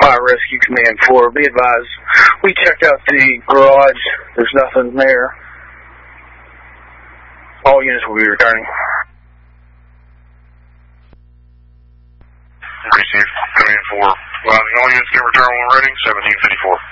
Fire Rescue Command 4. Be advised, we checked out the garage. There's nothing there. All units will be returning. Received. Command 4. All units can return when ready. 1754.